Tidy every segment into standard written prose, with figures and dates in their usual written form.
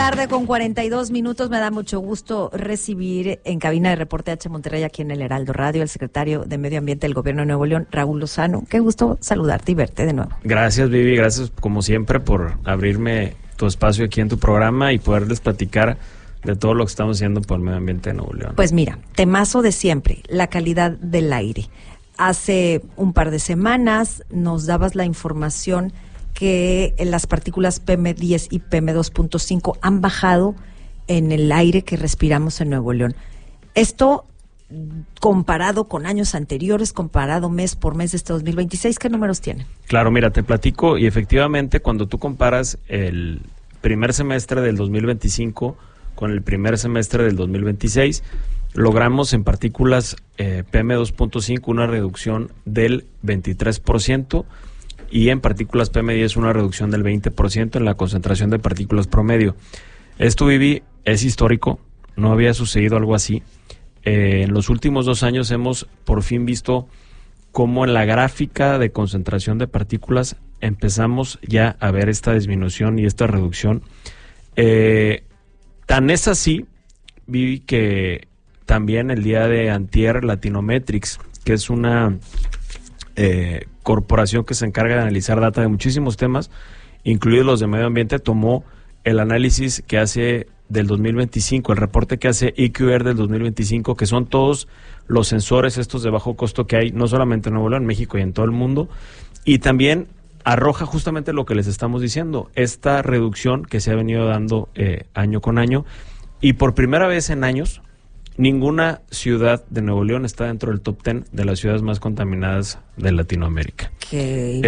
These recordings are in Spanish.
tarde con 42 minutos. Me da mucho gusto recibir en cabina de Reporte H Monterrey, aquí en el Heraldo Radio, al secretario de Medio Ambiente del Gobierno de Nuevo León, Raúl Lozano. Qué gusto saludarte y verte de nuevo. Gracias, Vivi. Gracias, como siempre, por abrirme tu espacio aquí en tu programa y poderles platicar de todo lo que estamos haciendo por el medio ambiente de Nuevo León. Pues mira, temazo de siempre, la calidad del aire. Hace un par de semanas nos dabas la información que las partículas PM10 y PM2.5 han bajado en el aire que respiramos en Nuevo León. Esto comparado con años anteriores, comparado mes por mes de este 2026, ¿qué números tienen? Claro, mira, te platico, y efectivamente cuando tú comparas el primer semestre del 2025 con el primer semestre del 2026, logramos en partículas PM2.5 una reducción del 23%, y en partículas PM10 una reducción del 20% en la concentración de partículas promedio. Esto, Vivi, es histórico, no había sucedido algo así. En los últimos 2 años hemos por fin visto cómo en la gráfica de concentración de partículas empezamos ya a ver esta disminución y esta reducción. Tan es así, Vivi, que también el día de antier Latinometrics, que es una corporación que se encarga de analizar data de muchísimos temas, incluidos los de medio ambiente, tomó el análisis que hace del 2025, el reporte que hace EQR del 2025, que son todos los sensores estos de bajo costo que hay, no solamente en Nuevo León, en México y en todo el mundo, y también arroja justamente lo que les estamos diciendo, esta reducción que se ha venido dando año con año, y por primera vez en años, ninguna ciudad de Nuevo León está dentro del top 10 de las ciudades más contaminadas de Latinoamérica. Que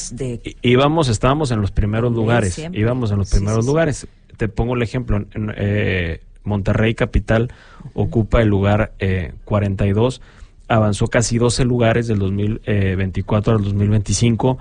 estábamos en los primeros lugares. Siempre. Íbamos en los primeros lugares. Te pongo el ejemplo. Monterrey capital ocupa el lugar 42. Avanzó casi 12 lugares del 2024 al 2025.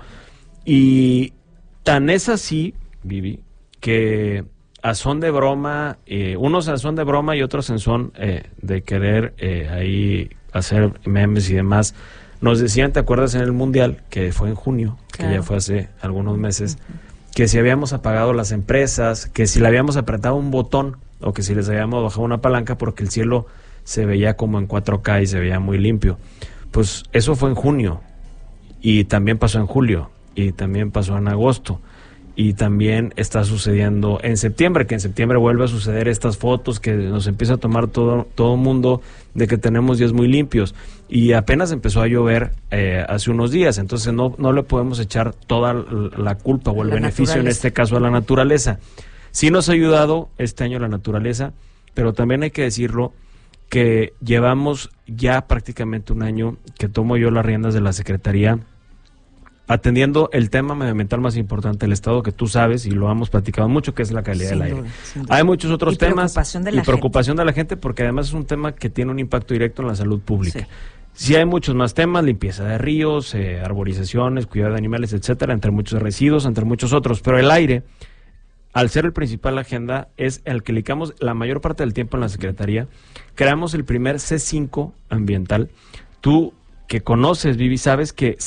Y tan es así, Vivi, que a son de broma, unos a son de broma y otros en son de querer ahí hacer memes y demás. Nos decían, ¿te acuerdas en el Mundial? Que fue en junio, claro, que ya fue hace algunos meses, que si habíamos apagado las empresas, que si le habíamos apretado un botón o que si les habíamos bajado una palanca porque el cielo se veía como en 4K y se veía muy limpio. Pues eso fue en junio, y también pasó en julio, y también pasó en agosto. Y también está sucediendo en septiembre, que en septiembre vuelve a suceder estas fotos que nos empieza a tomar todo mundo de que tenemos días muy limpios. Y apenas empezó a llover hace unos días, entonces no le podemos echar toda la culpa o el beneficio en este caso a la naturaleza. Sí nos ha ayudado este año la naturaleza, pero también hay que decirlo que llevamos ya prácticamente un año que tomo yo las riendas de la Secretaría, atendiendo el tema medioambiental más importante del Estado, que tú sabes y lo hemos platicado mucho, que es la calidad del aire. Hay muchos otros temas y preocupación de la gente, porque además es un tema que tiene un impacto directo en la salud pública. Sí hay muchos más temas, limpieza de ríos, arborizaciones, cuidado de animales, etcétera, entre muchos residuos, entre muchos otros, pero el aire, al ser el principal agenda, es el que dedicamos la mayor parte del tiempo en la Secretaría. Creamos el primer C5 ambiental. Tú que conoces, Vivi, sabes que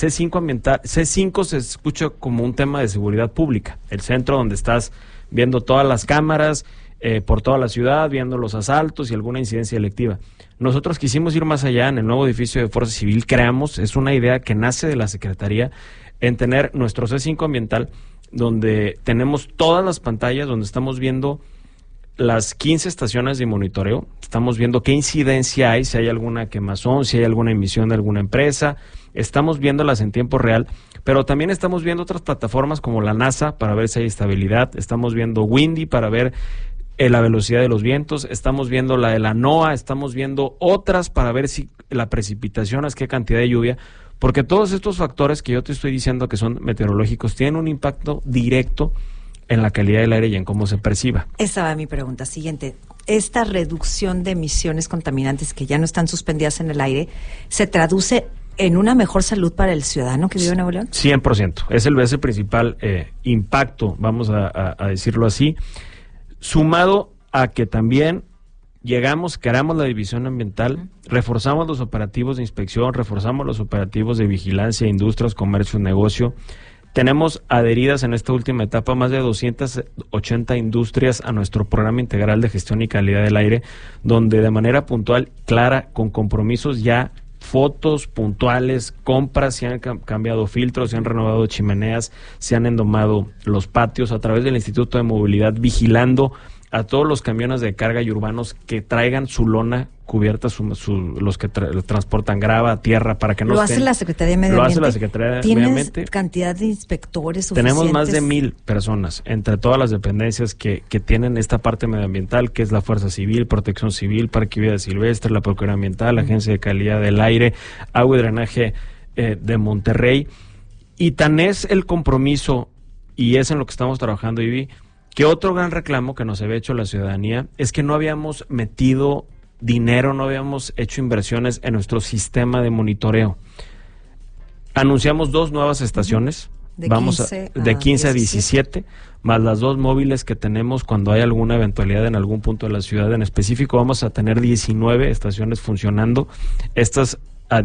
C5 se escucha como un tema de seguridad pública, el centro donde estás viendo todas las cámaras por toda la ciudad, viendo los asaltos y alguna incidencia delictiva. Nosotros quisimos ir más allá. En el nuevo edificio de Fuerza Civil creamos, es una idea que nace de la Secretaría, en tener nuestro C5 ambiental, donde tenemos todas las pantallas, donde estamos viendo las 15 estaciones de monitoreo, estamos viendo qué incidencia hay, si hay alguna quemazón, si hay alguna emisión de alguna empresa, estamos viéndolas en tiempo real, pero también estamos viendo otras plataformas como la NASA para ver si hay estabilidad, estamos viendo Windy para ver la velocidad de los vientos, estamos viendo la de la NOAA, estamos viendo otras para ver si la precipitación es qué cantidad de lluvia, porque todos estos factores que yo te estoy diciendo que son meteorológicos tienen un impacto directo en la calidad del aire y en cómo se perciba. Esa va mi pregunta siguiente. Esta reducción de emisiones contaminantes que ya no están suspendidas en el aire, ¿se traduce en una mejor salud para el ciudadano que vive en Nuevo León? 100%. Es el principal impacto, vamos a decirlo así, sumado a que también creamos la división ambiental, reforzamos los operativos de inspección, reforzamos los operativos de vigilancia, industrias, comercio, negocio. Tenemos adheridas en esta última etapa más de 280 industrias a nuestro programa integral de gestión y calidad del aire, donde de manera puntual, clara, con compromisos ya, fotos puntuales, compras, se han cambiado filtros, se han renovado chimeneas, se han endomado los patios a través del Instituto de Movilidad, vigilando a todos los camiones de carga y urbanos que traigan su lona cubierta, los que transportan grava, tierra, para que no ¿Lo estén. hace la Secretaría de Medio Ambiente? Lo hace la Secretaría de Medio ¿Tienes Ambiente. cantidad de inspectores suficientes? Tenemos más de 1,000 personas entre todas las dependencias que tienen esta parte medioambiental, que es la Fuerza Civil, Protección Civil, Parque y Vida Silvestre, la Procuraduría Ambiental, la Agencia de Calidad del Aire, Agua y Drenaje de Monterrey. Y tan es el compromiso, y es en lo que estamos trabajando, Ivy, que otro gran reclamo que nos había hecho la ciudadanía es que no habíamos metido dinero, no habíamos hecho inversiones en nuestro sistema de monitoreo. Anunciamos 2 nuevas estaciones, de 15 a 17, más las 2 móviles que tenemos cuando hay alguna eventualidad en algún punto de la ciudad. En específico vamos a tener 19 estaciones funcionando. Estas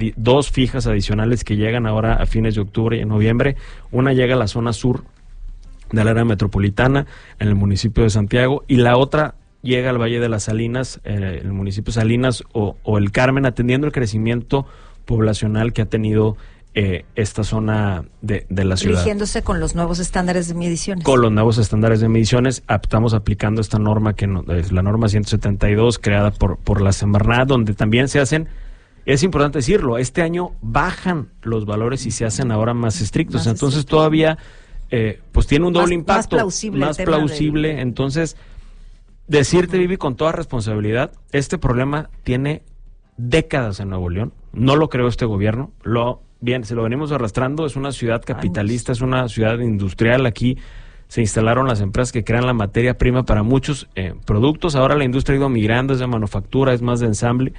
2 fijas adicionales que llegan ahora a fines de octubre y en noviembre. Una llega a la zona sur del área metropolitana, en el municipio de Santiago, y la otra llega al Valle de las Salinas, el municipio de Salinas o el Carmen, atendiendo el crecimiento poblacional que ha tenido esta zona de la ciudad. Rigiéndose con los nuevos estándares de mediciones. Con los nuevos estándares de mediciones, estamos aplicando esta norma, que es la norma 172, creada por la Semarnat, donde también se hacen, es importante decirlo, este año bajan los valores y se hacen ahora más estrictos, entonces todavía pues tiene un doble impacto, más plausible. Entonces, decirte, Vivi, con toda responsabilidad, este problema tiene décadas en Nuevo León, no lo creó este gobierno, se lo venimos arrastrando, es una ciudad capitalista, es una ciudad industrial, aquí se instalaron las empresas que crean la materia prima para muchos productos, ahora la industria ha ido migrando, es de manufactura, es más de ensamble,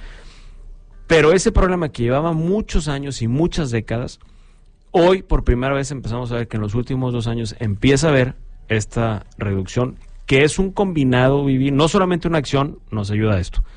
pero ese problema que llevaba muchos años y muchas décadas, hoy por primera vez empezamos a ver que en los últimos 2 años empieza a haber esta reducción, que es un combinado, Vivi, no solamente una acción nos ayuda a esto.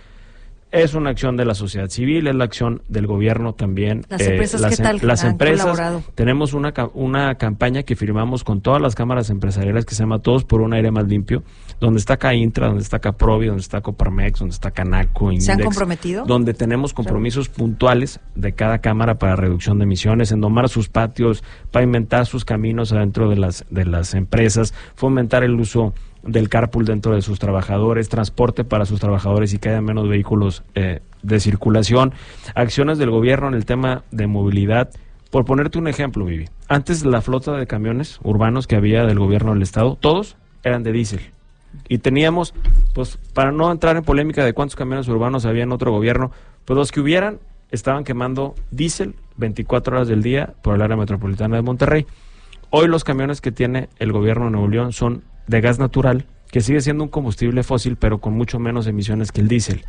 Es una acción de la sociedad civil, es la acción del gobierno también. Las empresas, ¿qué tal? Las empresas, tenemos una campaña que firmamos con todas las cámaras empresariales que se llama Todos por un Aire Más Limpio, donde está CAINTRA, donde está CAPROVI, donde está Coparmex, donde está Canaco, Index. ¿Se han comprometido? Donde tenemos compromisos puntuales de cada cámara para reducción de emisiones, endomar sus patios, pavimentar sus caminos adentro de las empresas, fomentar el uso del carpool dentro de sus trabajadores, transporte para sus trabajadores y que haya menos vehículos de circulación, acciones del gobierno en el tema de movilidad. Por ponerte un ejemplo, Vivi, antes la flota de camiones urbanos que había del gobierno del estado, todos eran de diésel. Y teníamos, pues para no entrar en polémica de cuántos camiones urbanos había en otro gobierno, pues los que hubieran estaban quemando diésel 24 horas del día por el área metropolitana de Monterrey. Hoy los camiones que tiene el gobierno de Nuevo León son de gas natural, que sigue siendo un combustible fósil, pero con mucho menos emisiones que el diésel.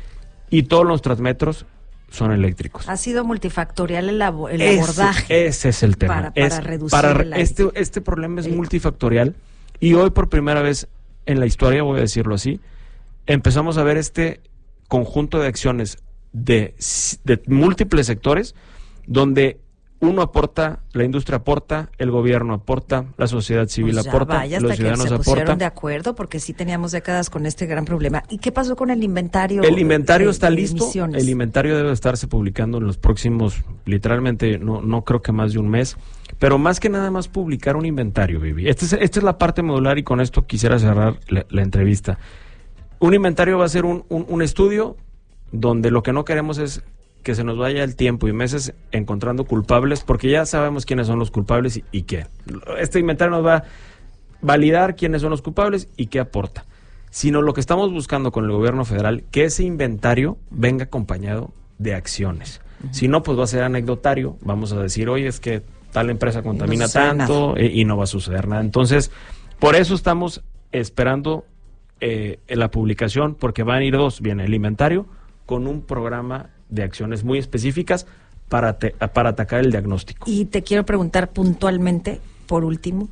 Y todos los transmetros son eléctricos. Ha sido multifactorial el abordaje. Ese es el tema. Para reducir este problema es multifactorial, y hoy por primera vez en la historia, voy a decirlo así, empezamos a ver este conjunto de acciones de múltiples sectores, donde uno aporta, la industria aporta, el gobierno aporta, la sociedad civil aporta, los ciudadanos aportan. Se pusieron de acuerdo, porque sí teníamos décadas con este gran problema. ¿Y qué pasó con el inventario? El inventario está listo, el inventario debe estarse publicando en los próximos, literalmente, no creo que más de un mes, pero más que nada más publicar un inventario, Vivi. Esta es la parte modular, y con esto quisiera cerrar la entrevista. Un inventario va a ser un estudio donde lo que no queremos es que se nos vaya el tiempo y meses encontrando culpables, porque ya sabemos quiénes son los culpables y qué. Este inventario nos va a validar quiénes son los culpables y qué aporta. Sino lo que estamos buscando con el gobierno federal, que ese inventario venga acompañado de acciones. Si no, pues va a ser anecdotario. Vamos a decir, oye, es que tal empresa contamina tanto y no va a suceder nada. Entonces, por eso estamos esperando la publicación, porque van a ir 2. Viene el inventario con un programa de acciones muy específicas para atacar el diagnóstico. Y te quiero preguntar puntualmente, por último,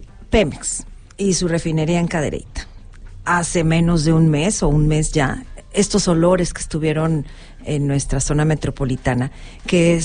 Pemex y su refinería en Cadereyta. Hace menos de un mes o un mes ya estos olores que estuvieron en nuestra zona metropolitana, que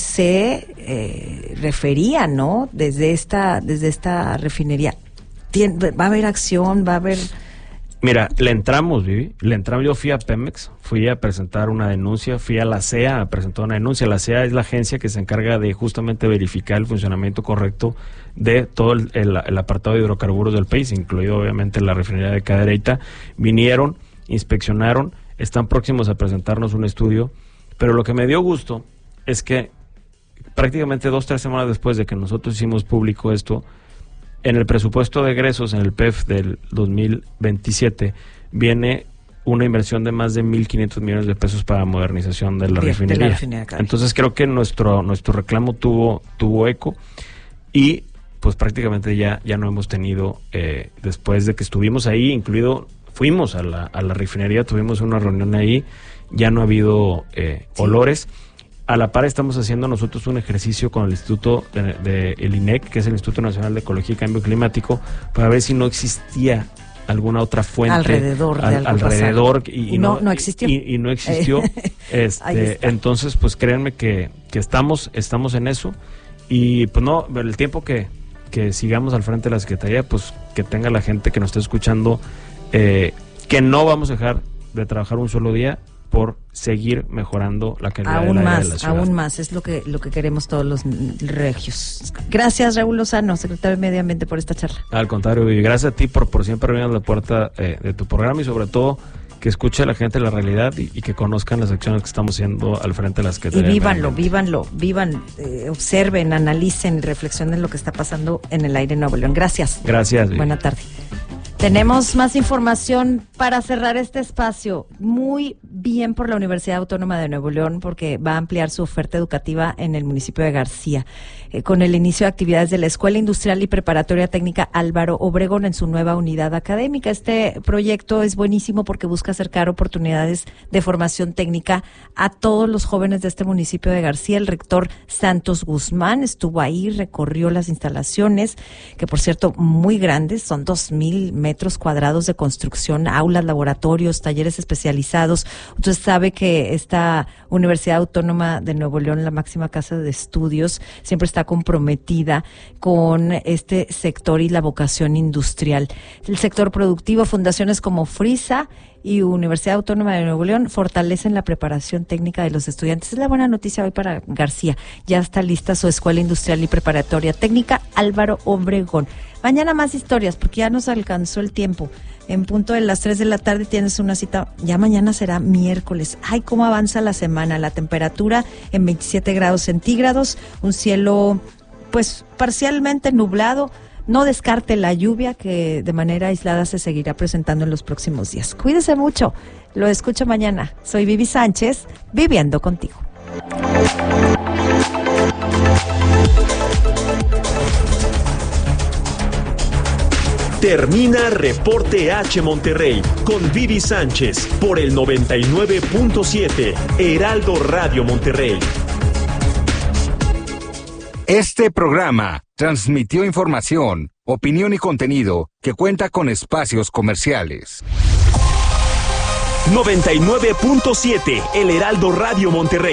se referían, ¿no? Desde esta refinería. ¿Va a haber acción? ¿Va a haber...? Mira, le entramos, Vivi. Yo fui a Pemex, fui a presentar una denuncia, fui a la CEA a presentar una denuncia. La CEA es la agencia que se encarga de justamente verificar el funcionamiento correcto de todo el apartado de hidrocarburos del país, incluido obviamente la refinería de Cadereyta. Vinieron, inspeccionaron, están próximos a presentarnos un estudio, pero lo que me dio gusto es que prácticamente 2-3 semanas después de que nosotros hicimos público esto, en el presupuesto de egresos, en el PEF del 2027, viene una inversión de más de 1.500 millones de pesos para modernización de la refinería. Entonces creo que nuestro reclamo tuvo eco y pues prácticamente ya no hemos tenido, después de que estuvimos ahí, fuimos a la refinería, tuvimos una reunión ahí, ya no ha habido olores. A la par estamos haciendo nosotros un ejercicio con el Instituto el INEC, que es el Instituto Nacional de Ecología y Cambio Climático, para ver si no existía alguna otra fuente alrededor y no existió. Y no existió. Entonces, pues créanme que estamos en eso, y pues no, el tiempo que sigamos al frente de la Secretaría, pues que tenga la gente que nos esté escuchando, que no vamos a dejar de trabajar un solo día por seguir mejorando la calidad del aire de la ciudad. Aún más, es lo que queremos todos los regios. Gracias, Raúl Lozano, secretario de Medio Ambiente, por esta charla. Al contrario, Vivi, gracias a ti por siempre abrir la puerta de tu programa, y sobre todo que escuche a la gente la realidad y que conozcan las acciones que estamos haciendo al frente de las que tenemos. Y vívanlo, observen, analicen, reflexionen lo que está pasando en el aire en Nuevo León. Gracias. Gracias, Vivi. Buena tarde. Tenemos más información para cerrar este espacio. Muy bien por la Universidad Autónoma de Nuevo León, porque va a ampliar su oferta educativa en el municipio de García, con el inicio de actividades de la Escuela Industrial y Preparatoria Técnica Álvaro Obregón en su nueva unidad académica. Este proyecto es buenísimo porque busca acercar oportunidades de formación técnica a todos los jóvenes de este municipio de García. El rector Santos Guzmán estuvo ahí, recorrió las instalaciones, que por cierto muy grandes, son 2,000 metros cuadrados de construcción, aulas, laboratorios, talleres especializados. Usted sabe que esta Universidad Autónoma de Nuevo León, la máxima casa de estudios, siempre está comprometida con este sector y la vocación industrial. El sector productivo, fundaciones como Frisa y Universidad Autónoma de Nuevo León fortalecen la preparación técnica de los estudiantes. Es la buena noticia hoy para García. Ya está lista su Escuela Industrial y Preparatoria Técnica Álvaro Obregón. Mañana más historias, porque ya nos alcanzó el tiempo. En punto de las 3 de la tarde tienes una cita. Ya mañana será miércoles. Ay, cómo avanza la semana. La temperatura en 27 grados centígrados. Un cielo, pues, parcialmente nublado. No descarte la lluvia, que de manera aislada se seguirá presentando en los próximos días. Cuídese mucho. Lo escucho mañana. Soy Vivi Sánchez, viviendo contigo. Termina Reporte H Monterrey con Vivi Sánchez por el 99.7 Heraldo Radio Monterrey. Este programa transmitió información, opinión y contenido que cuenta con espacios comerciales. 99.7 El Heraldo Radio Monterrey.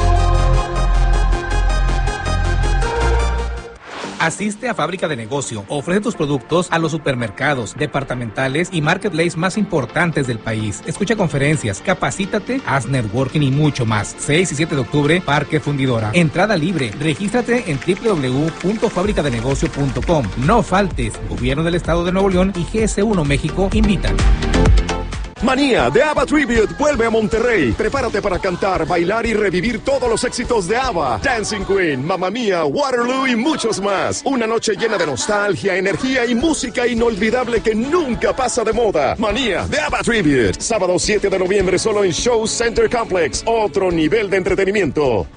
Asiste a Fábrica de Negocio. Ofrece tus productos a los supermercados, departamentales y marketplace más importantes del país. Escucha conferencias, capacítate, haz networking y mucho más. 6 y 7 de octubre, Parque Fundidora. Entrada libre. Regístrate en www.fabricadenegocio.com. No faltes. Gobierno del Estado de Nuevo León y GS1 México invitan. Manía de ABBA Tribute vuelve a Monterrey. Prepárate para cantar, bailar y revivir todos los éxitos de ABBA, Dancing Queen, Mamma Mía, Waterloo y muchos más. Una noche llena de nostalgia, energía y música inolvidable que nunca pasa de moda. Manía de ABBA Tribute. Sábado 7 de noviembre solo en Show Center Complex. Otro nivel de entretenimiento.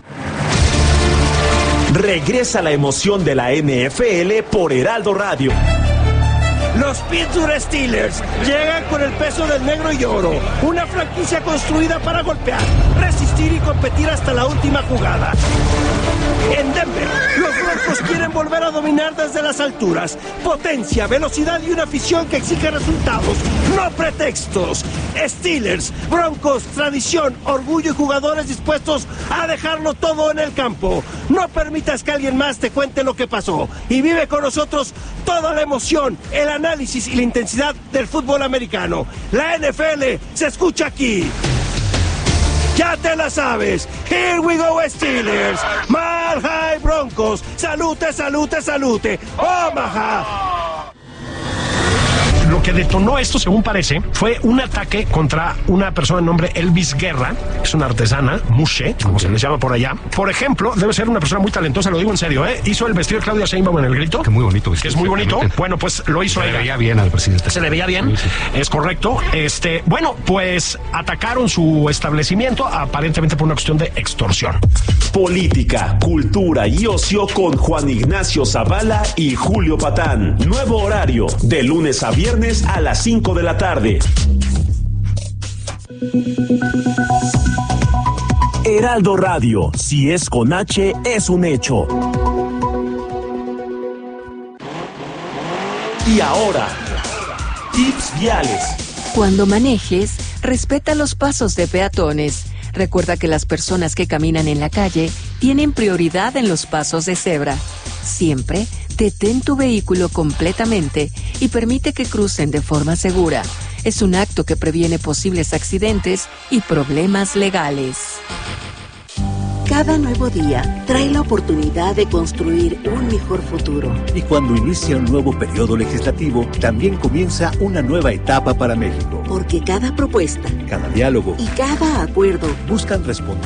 Regresa la emoción de la NFL por Heraldo Radio. Los Pittsburgh Steelers llegan con el peso del negro y oro, una franquicia construida para golpear, resistir y competir hasta la última jugada. En Denver, los Broncos Broncos quieren volver a dominar desde las alturas. Potencia, velocidad y una afición que exige resultados, no pretextos. Steelers, Broncos, tradición, orgullo y jugadores dispuestos a dejarlo todo en el campo. No permitas que alguien más te cuente lo que pasó y vive con nosotros toda la emoción, el análisis y la intensidad del fútbol americano. La NFL se escucha aquí. Ya te la sabes. Here we go, Steelers. Mile High Broncos. Salute, salute, salute. Omaha. Lo que detonó esto, según parece, fue un ataque contra una persona de nombre Elvis Guerra, que es una artesana, mushe, como se les llama por allá. Por ejemplo, debe ser una persona muy talentosa, lo digo en serio, ¿eh? Hizo el vestido de Claudia Sheinbaum en el grito. Que muy bonito. Que es muy bonito. Bueno, pues lo hizo ella. Se le veía bien al presidente. Se le veía bien, sí. Es correcto. Bueno, pues atacaron su establecimiento aparentemente por una cuestión de extorsión. Política, cultura y ocio con Juan Ignacio Zavala y Julio Patán. Nuevo horario, de lunes a viernes a las 5 de la tarde. Heraldo Radio, si es con H, es un hecho. Y ahora, tips viales. Cuando manejes, respeta los pasos de peatones. Recuerda que las personas que caminan en la calle tienen prioridad en los pasos de cebra. Siempre detén tu vehículo completamente y permite que crucen de forma segura. Es un acto que previene posibles accidentes y problemas legales. Cada nuevo día trae la oportunidad de construir un mejor futuro. Y cuando inicia un nuevo periodo legislativo, también comienza una nueva etapa para México. Porque cada propuesta, cada diálogo y cada acuerdo buscan responder